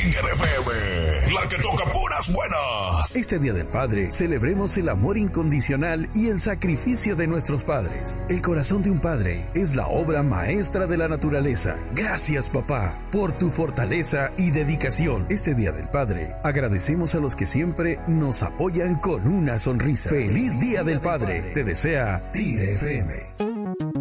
Tiger FM, la que toca puras buenas. Este Día del Padre, celebremos el amor incondicional y el sacrificio de nuestros padres. El corazón de un padre es la obra maestra de la naturaleza. Gracias, papá, por tu fortaleza y dedicación. Este Día del Padre, agradecemos a los que siempre nos apoyan con una sonrisa. ¡Feliz Día del Padre! Te desea Tiger FM.